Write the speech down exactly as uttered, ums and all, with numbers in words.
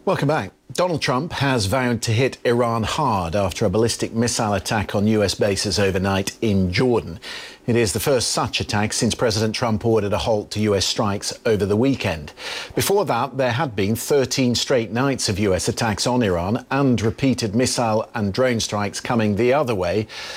Welcome back. Donald Trump has vowed to hit Iran hard after a ballistic missile attack on U S bases overnight in Jordan. It is the first such attack since President Trump ordered a halt to U S strikes over the weekend. Before that, there had been thirteen straight nights of U S attacks on Iran and repeated missile and drone strikes coming the other way.